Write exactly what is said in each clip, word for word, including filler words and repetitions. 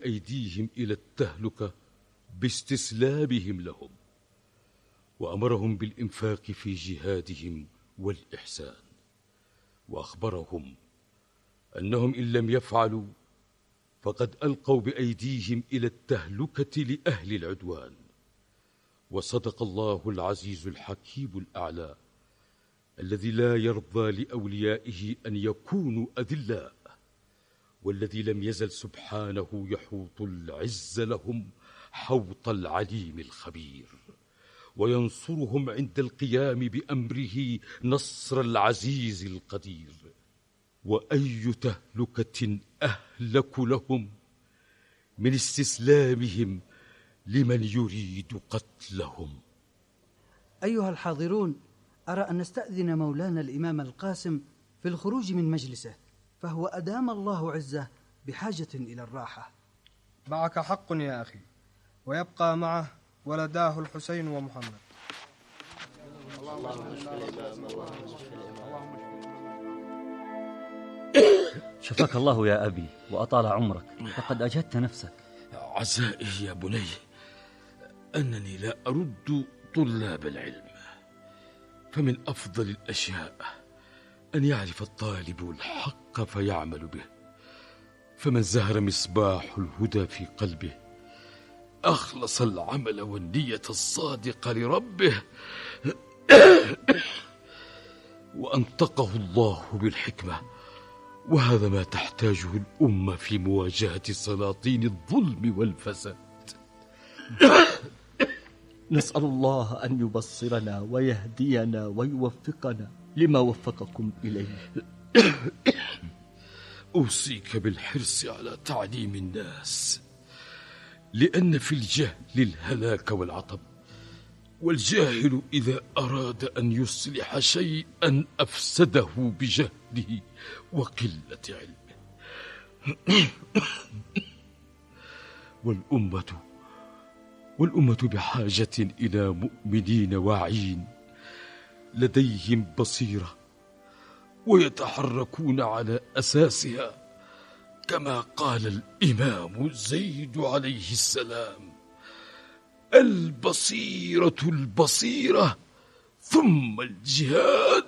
بأيديهم إلى التهلكة باستسلامهم لهم، وأمرهم بالإنفاق في جهادهم والإحسان، وأخبرهم أنهم إن لم يفعلوا فقد ألقوا بأيديهم إلى التهلكة لأهل العدوان. وصدق الله العزيز الحكيم الأعلى الذي لا يرضى لأوليائه أن يكونوا أذلاء، والذي لم يزل سبحانه يحوط العز لهم حوط العليم الخبير، وينصرهم عند القيام بأمره نصر العزيز القدير. وأي تهلكة أهلك لهم من استسلامهم لمن يريد قتلهم. أيها الحاضرون، أرى أن نستأذن مولانا الإمام القاسم في الخروج من مجلسه، فهو أدام الله عزه بحاجة إلى الراحة. معك حق يا أخي، ويبقى معه ولداه الحسين ومحمد. شفاك الله يا أبي وأطال عمرك، لقد أجهدت نفسك. عزائي يا بني أنني لا أرد طلاب العلم، فمن أفضل الأشياء أن يعرف الطالب الحق فيعمل به، فمن زهر مصباح الهدى في قلبه أخلص العمل والنية الصادقة لربه وأنطقه الله بالحكمة، وهذا ما تحتاجه الأمة في مواجهة سلاطين الظلم والفساد. نسأل الله أن يبصرنا ويهدينا ويوفقنا لما وفقكم إليه. أوصيك بالحرص على تعليم الناس، لأن في الجهل الهلاك والعطب، والجاهل إذا أراد أن يصلح شيئا أفسده بجهله وقلة علمه. والأمة والأمة بحاجة إلى مؤمنين واعين لديهم بصيرة ويتحركون على أساسها، كما قال الإمام زيد عليه السلام: البصيرة البصيرة ثم الجهاد.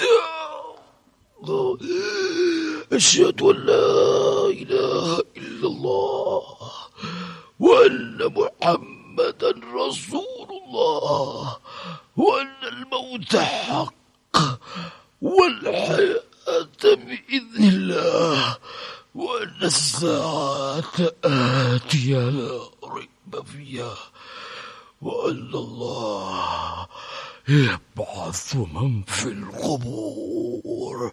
أشهد أن لا إله إلا الله وأن محمدا رسول الله، وأن الموت حق والحياة بإذن الله، وأن الساعة آتية لا ريب فيها، وأن الله يبعث من في القبور.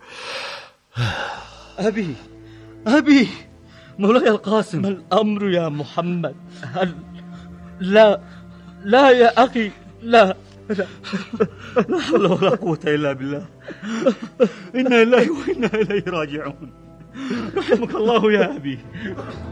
أبي أبي مولاي القاسم، ما الأمر يا محمد؟ هل لا لا يا أخي، لا لا لا حول ولا قوة إلا بالله. إنا إليه وإنا إليه راجعون. رحمك الله يا أبي.